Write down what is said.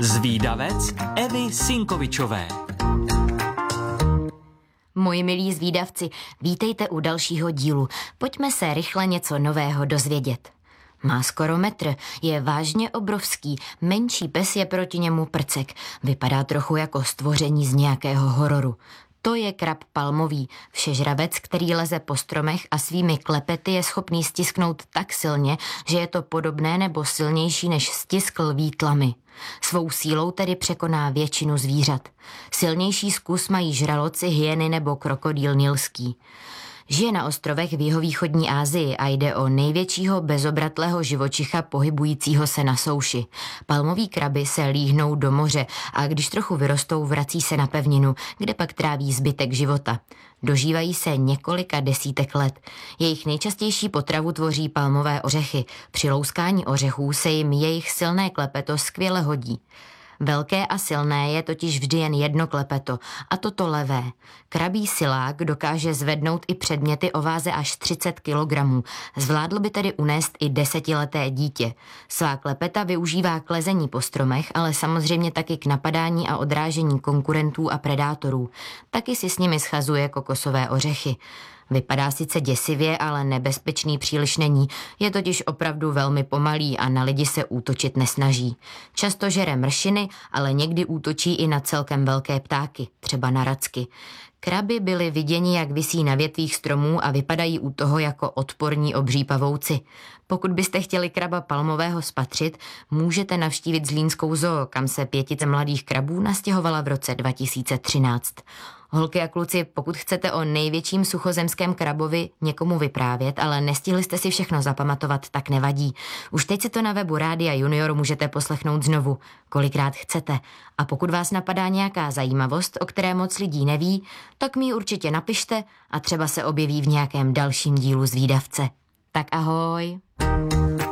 Zvídavec Evy Sinkovičové. Moji milí zvídavci, vítejte u dalšího dílu. Pojďme se rychle něco nového dozvědět. Má skoro metr, je vážně obrovský, menší pes je proti němu prcek. Vypadá trochu jako stvoření z nějakého hororu. To je krab palmový, všežravec, který leze po stromech a svými klepety je schopný stisknout tak silně, že je to podobné nebo silnější než stisk lví tlamy. Svou sílou tedy překoná většinu zvířat. Silnější zkus mají žraloci, hyeny nebo krokodýl nilský. Žije na ostrovech v jihovýchodní Asii a jde o největšího bezobratlého živočicha pohybujícího se na souši. Palmoví kraby se líhnou do moře a když trochu vyrostou, vrací se na pevninu, kde pak tráví zbytek života. Dožívají se několika desítek let. Jejich nejčastější potravu tvoří palmové ořechy. Při louskání ořechů se jim jejich silné klepeto skvěle hodí. Velké a silné je totiž vždy jen jedno klepeto, a to levé. Krabí silák dokáže zvednout i předměty o váze až 30 kilogramů. Zvládl by tedy unést i 10leté dítě. Svá klepeta využívá k lezení po stromech, ale samozřejmě taky k napadání a odrážení konkurentů a predátorů. Taky si s nimi schazuje kokosové ořechy. Vypadá sice děsivě, ale nebezpečný příliš není. Je totiž opravdu velmi pomalý a na lidi se útočit nesnaží. Často žere mršiny, ale někdy útočí i na celkem velké ptáky, třeba na racky. Kraby byly viděni, jak visí na větvích stromů a vypadají u toho jako odporní obří pavouci. Pokud byste chtěli kraba palmového spatřit, můžete navštívit zlínskou zoo, kam se 5 mladých krabů nastěhovala v roce 2013. Holky a kluci, pokud chcete o největším suchozemském krabovi někomu vyprávět, ale nestihli jste si všechno zapamatovat, tak nevadí. Už teď si to na webu Rádia Junior můžete poslechnout znovu, kolikrát chcete. A pokud vás napadá nějaká zajímavost, o které moc lidí neví, tak mi ji určitě napište a třeba se objeví v nějakém dalším dílu Zvídavce. Tak ahoj.